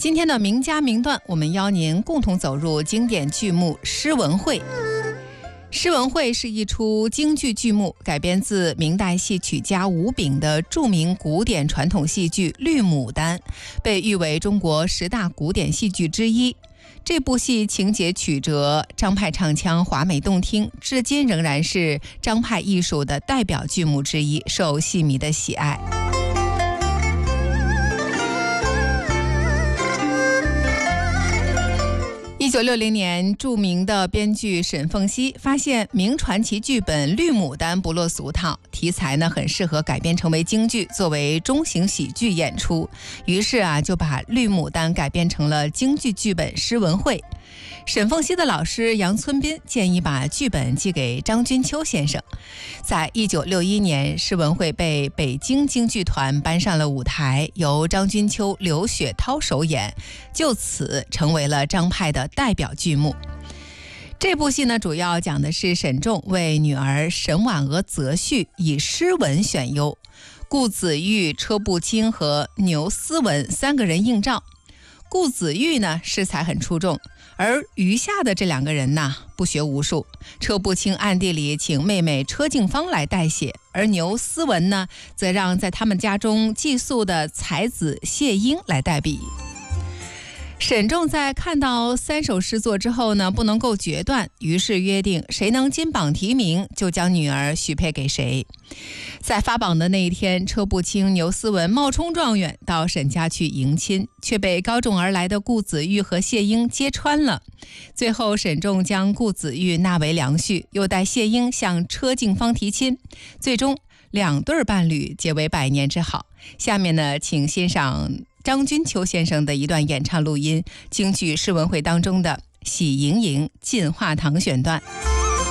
今天的名家名段，我们邀您共同走入经典剧目《诗文会》。《诗文会》是一出京剧剧目，改编自明代戏曲家吴炳的著名古典传统戏剧《绿牡丹》，被誉为中国10大古典戏剧之一。这部戏情节曲折，张派唱腔华美动听，至今仍然是张派艺术的代表剧目之一，受戏迷的喜爱。1960年，著名的编剧沈凤溪发现名传奇剧本《绿牡丹》不落俗套，题材呢很适合改编成为京剧，作为中型喜剧演出。于是就把《绿牡丹》改编成了京剧剧本《诗文会》。沈凤溪的老师杨村斌建议把剧本寄给张君秋先生。在1961年，《诗文会》被北京京剧团搬上了舞台，由张君秋、刘雪涛首演，就此成为了张派的代表剧目。这部戏呢，主要讲的是沈仲为女儿沈婉娥择婿，以诗文选优，顾子玉、车步青和牛思文3个人应召。顾子玉呢，诗才很出众，而余下的这2个人呢，不学无术。车步青暗地里请妹妹车静芳来代写，而牛思文呢，则让在他们家中寄宿的才子谢英来代笔。沈仲在看到3首诗作之后呢，不能够决断，于是约定谁能金榜题名，就将女儿许配给谁。在发榜的那一天，车步青、牛思文冒充状元到沈家去迎亲，却被高中而来的顾子玉和谢英揭穿了。最后沈仲将顾子玉纳为良婿，又带谢英向车静芳提亲，最终2对伴侣结为百年之好。下面呢，请欣赏张君秋先生的一段演唱录音，京剧《诗文会》当中的《喜盈盈进画堂》选段。